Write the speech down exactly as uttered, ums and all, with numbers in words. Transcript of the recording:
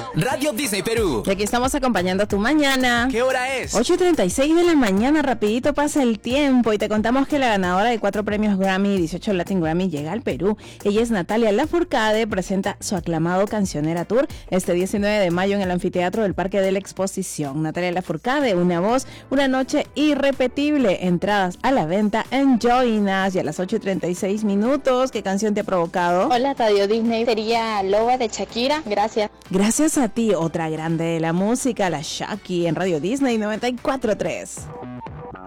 Radio Disney Perú. Y aquí estamos acompañando tu mañana. ¿Qué hora es? ocho y treinta y seis de la mañana, rapidito pasa el tiempo y te contamos que la ganadora de cuatro premios Grammy y dieciocho Latin Grammy llega al Perú. Ella es Natalia Lafourcade, presenta su aclamado Cancionera Tour este diecinueve de mayo en el anfiteatro del Parque de la Exposición. Natalia Lafourcade, una voz, una noche irrepetible. Entradas a la venta en Join Us. Y a las ocho y treinta y seis minutos, ¿qué canción te ha provocado? Hola, Radio Disney, sería Loba de Shakira, gracias. Gracias a ti, otra grande de la música, la Shaki, en Radio Disney noventa y cuatro punto tres.